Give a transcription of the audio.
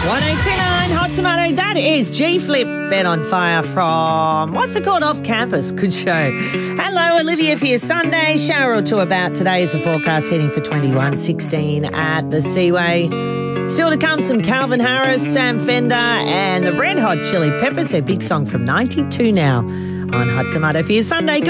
1029 Hot Tomato. That is G-Flip, Bed on Fire from, what's it called, Off Campus. Good show. Hello, Olivia for your Sunday. Shower or two about. Today is the forecast heading for 21, 16 at the Seaway. Still to come, some Calvin Harris, Sam Fender and the Red Hot Chili Peppers. Their big song from 92 now on Hot Tomato for your Sunday.